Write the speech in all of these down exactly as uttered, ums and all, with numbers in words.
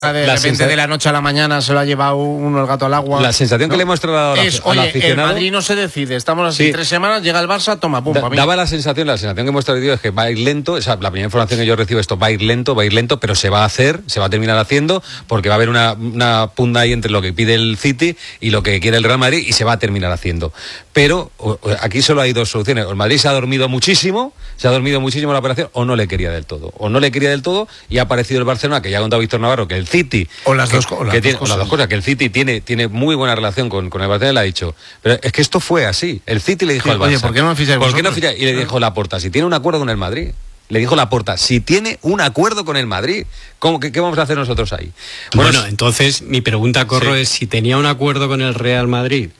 de la repente de la noche a la mañana se lo ha llevado uno el gato al agua. La sensación ¿no? que le hemos trasladado es, al oye, aficionado... el Madrid no se decide, estamos así sí. tres semanas, llega el Barça, toma, pum, da, para mí. Daba la sensación, la sensación que hemos traído es que va a ir lento, o sea, la primera información que yo recibo esto va a ir lento, va a ir lento, pero se va a hacer, se va a terminar haciendo, porque va a haber una, una punda ahí entre lo que pide el City y lo que quiere el Real Madrid y se va a terminar haciendo. Pero o, aquí solo hay dos soluciones, o el Madrid se ha dormido muchísimo, se ha dormido muchísimo la operación, o no le quería del todo, o no le quería del todo y ha aparecido el Barcelona, que ya ha contado Víctor Navarro, que el City... O las que, dos, o las que dos tiene, cosas. O las dos cosas, que el City tiene, tiene muy buena relación con, con el Barcelona, le ha dicho, pero es que esto fue así, el City le dijo sí, al Barça, oye, ¿por qué no ficháis ¿por qué no ficháis? Y le dijo Laporta, si tiene un acuerdo con el Madrid, le dijo Laporta, si tiene un acuerdo con el Madrid, ¿cómo, qué, qué vamos a hacer nosotros ahí? Bueno, bueno entonces mi pregunta, Corro, sí. es si tenía un acuerdo con el Real Madrid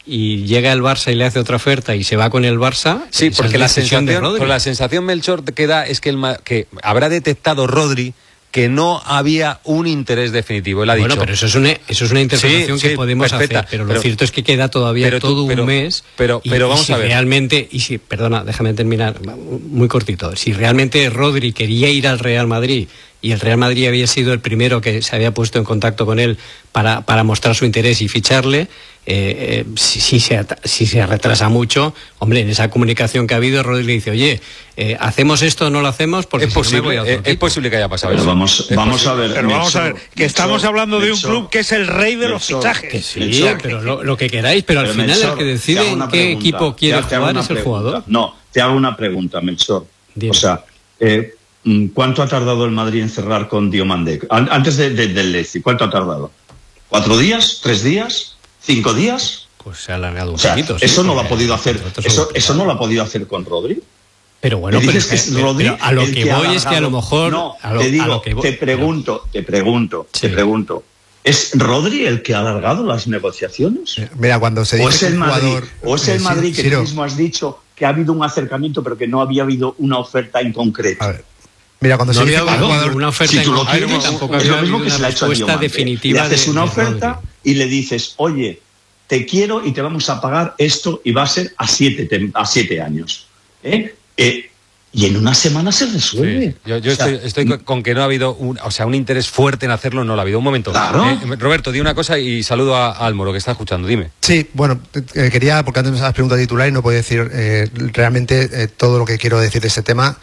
y llega el Barça y le hace otra oferta y se va con el Barça, sí, porque la sensación, de Rodri. la sensación, Melchor, que da es que, el, que habrá detectado Rodri que no había un interés definitivo. Él ha bueno, dicho. pero eso es una, eso es una interpretación sí, que sí, podemos perfecta, hacer, pero, pero lo cierto es que queda todavía pero todo tú, pero, un mes. Pero, pero y, vamos y si a ver. realmente, y si, perdona, déjame terminar muy cortito. Si realmente Rodri quería ir al Real Madrid y el Real Madrid había sido el primero que se había puesto en contacto con él para, para mostrar su interés y ficharle, eh, eh, si, si, se, si se retrasa mucho, hombre, en esa comunicación que ha habido, Rodri le dice, oye, eh, ¿hacemos esto o no lo hacemos? Porque es, si posible, no me voy a otro es, es posible que haya pasado pero eso. Vamos, vamos a ver. Pero vamos a ver, que estamos hablando de un club que es el rey de los fichajes. Que sí, pero lo, lo que queráis, pero al pero final Melchor, el que decide en qué pregunta. equipo quiere te, jugar te es el pregunta. jugador. No, te hago una pregunta, Melchor. Dime. O sea, eh, ¿cuánto ha tardado el Madrid en cerrar con Diomande? Antes de, de, del Leipzig, ¿cuánto ha tardado? ¿Cuatro días? ¿Tres días? ¿Cinco días? Pues se ha alargado un o sea, poquito. Eso sí, no lo ha podido hacer. Eso, eso no lo ha podido hacer con Rodri. Pero bueno, pero, es que es Rodri pero a lo que, que voy es que a lo mejor. No, a lo, te digo, a lo que voy, te pregunto, te pregunto, sí. te pregunto. ¿Es Rodri el que ha alargado las negociaciones? Mira, cuando se dice o es el Madrid, jugador, o es el eh, Madrid que Ciro. tú mismo has dicho que ha habido un acercamiento, pero que no había habido una oferta en concreto. A ver. Mira, cuando no se dice había jugador, jugador, una oferta si tú lo en tienes, tampoco es había lo mismo que una se le ha hecho a respuesta Diomande. definitiva. Le haces de, una de oferta Rodri. y le dices, oye, te quiero y te vamos a pagar esto y va a ser a siete, a siete años. ¿Eh? Eh, y en una semana se resuelve. Sí. Yo, yo o sea, estoy, estoy con, con que no ha habido un, o sea, un interés fuerte en hacerlo, no lo ha habido. Un momento. Claro. Eh, Roberto, di una cosa y saludo a, a Álvaro, que está escuchando. Dime. Sí, bueno, eh, quería, porque antes me hacías preguntas titular y no puedo decir eh, realmente eh, todo lo que quiero decir de este tema.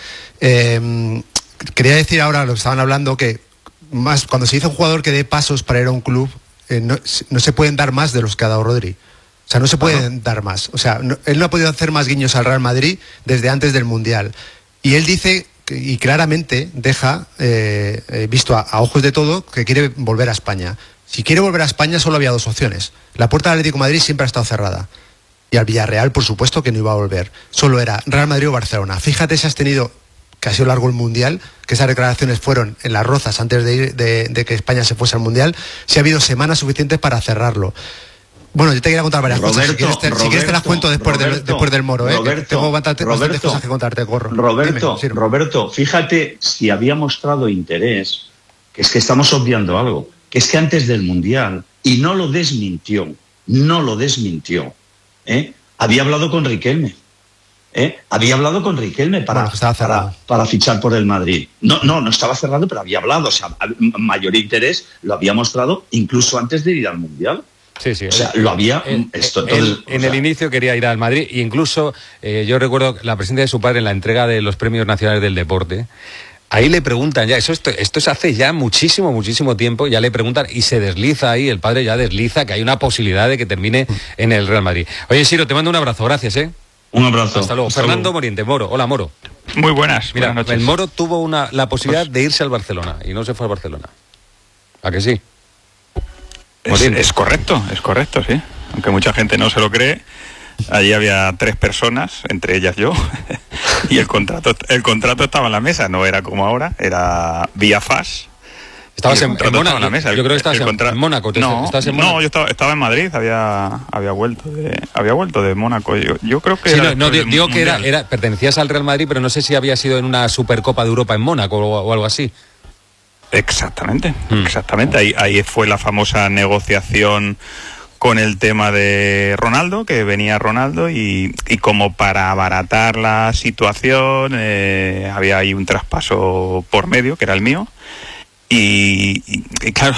Eh, quería decir ahora, lo que estaban hablando, que más cuando se dice un jugador que dé pasos para ir a un club, eh, no, no se pueden dar más de los que ha dado Rodri. O sea, no se pueden uh-huh. dar más. O sea, no, él no ha podido hacer más guiños al Real Madrid desde antes del Mundial. Y él dice, y claramente deja, eh, eh, visto a, a ojos de todo, que quiere volver a España. Si quiere volver a España solo había dos opciones. La puerta del Atlético de Madrid siempre ha estado cerrada. Y al Villarreal, por supuesto, que no iba a volver. Solo era Real Madrid o Barcelona. Fíjate si has tenido, que ha sido largo el Mundial, que esas declaraciones fueron en Las Rozas antes de, ir, de, de que España se fuese al Mundial, si ha habido semanas suficientes para cerrarlo. Bueno, yo te quería contar varias Roberto, cosas. Si quieres, te, Roberto, si quieres te las cuento después, Roberto, del, después del Moro. ¿eh? Roberto, Tengo bastantes, Roberto, bastantes cosas que contarte, Corro. Roberto, Dime, sí. Roberto, fíjate si había mostrado interés, que es que estamos obviando algo, que es que antes del Mundial, y no lo desmintió, no lo desmintió, ¿eh? había hablado con Riquelme. ¿Eh? Había hablado con Riquelme para, bueno, para, para fichar por el Madrid. No, no, no estaba cerrado, pero había hablado. O sea, mayor interés lo había mostrado incluso antes de ir al Mundial. Sí, sí. O sea, lo había... Él, esto, él, todo, en sea, el inicio quería ir al Madrid, e incluso eh, yo recuerdo la presencia de su padre en la entrega de los premios nacionales del deporte. Ahí le preguntan ya, eso esto, esto es hace ya muchísimo, muchísimo tiempo, ya le preguntan y se desliza ahí, el padre ya desliza que hay una posibilidad de que termine en el Real Madrid. Oye, Siro, te mando un abrazo, gracias, ¿eh? Un abrazo. Hasta luego. Hasta Fernando luego. Moriente, Moro. Hola, Moro. Muy buenas. Mira, buenas noches. el Moro tuvo una, la posibilidad pues... de irse al Barcelona y no se fue al Barcelona. ¿A que sí? Es, es correcto, es correcto, sí. Aunque mucha gente no se lo cree, allí había tres personas, entre ellas yo, y el contrato, el contrato estaba en la mesa, no era como ahora, era vía F A S. Estabas en, en Mónaco, en la mesa. Yo creo que estabas en, contra... en Mónaco. No, ¿estás en Mónaco? no, yo estaba, estaba en Madrid, había, había vuelto de, había vuelto de Mónaco. Yo, yo creo que sí, era no, no, digo que era, mundial. era, pertenecías al Real Madrid, pero no sé si había sido en una Supercopa de Europa en Mónaco o, o algo así. Exactamente, mm. exactamente. Ahí, ahí fue la famosa negociación con el tema de Ronaldo, que venía Ronaldo y, y como para abaratar la situación eh, había ahí un traspaso por medio, que era el mío. Y, y, y claro,